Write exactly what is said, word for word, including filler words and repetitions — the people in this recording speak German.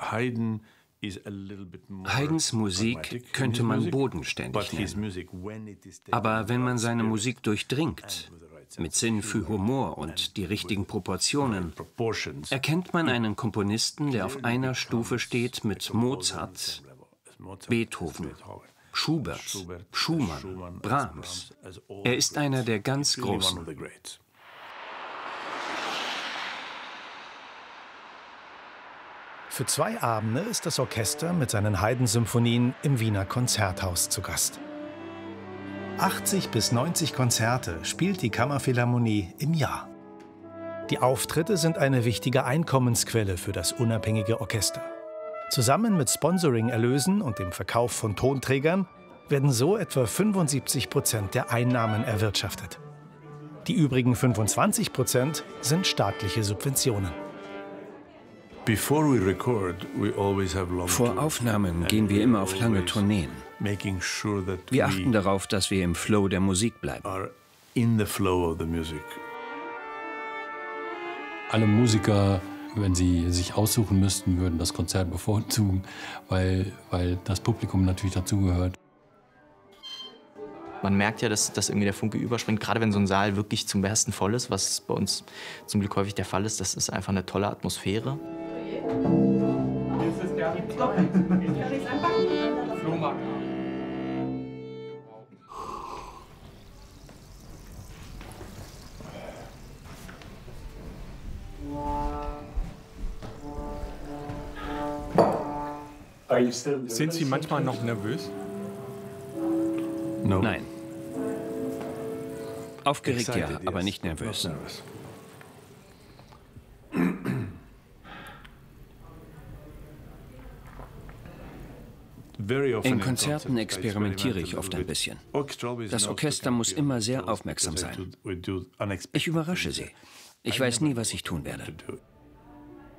Haydns Musik könnte man bodenständig nennen. Aber wenn man seine Musik durchdringt, mit Sinn für Humor und die richtigen Proportionen, erkennt man einen Komponisten, der auf einer Stufe steht mit Mozart, Beethoven, Schubert, Schumann, Brahms. Er ist einer der ganz Großen. Für zwei Abende ist das Orchester mit seinen Haydn-Symphonien im Wiener Konzerthaus zu Gast. achtzig bis neunzig Konzerte spielt die Kammerphilharmonie im Jahr. Die Auftritte sind eine wichtige Einkommensquelle für das unabhängige Orchester. Zusammen mit Sponsoring-Erlösen und dem Verkauf von Tonträgern werden so etwa fünfundsiebzig Prozent der Einnahmen erwirtschaftet. Die übrigen fünfundzwanzig Prozent sind staatliche Subventionen. Vor Aufnahmen gehen wir immer auf lange Tourneen. Wir achten darauf, dass wir im Flow der Musik bleiben. Alle Musiker, wenn sie sich aussuchen müssten, würden das Konzert bevorzugen, weil, weil das Publikum natürlich dazugehört. Man merkt ja, dass, dass irgendwie der Funke überspringt, gerade wenn so ein Saal wirklich zum Besten voll ist, was bei uns zum Glück häufig der Fall ist. Das ist einfach eine tolle Atmosphäre. Jetzt ist der Stopp. Jetzt kann ich es anpacken. Flohmarkt. Sind Sie manchmal noch nervös? Nein. Aufgeregt ja, aber nicht nervös. In Konzerten experimentiere ich oft ein bisschen. Das Orchester muss immer sehr aufmerksam sein. Ich überrasche sie. Ich weiß nie, was ich tun werde.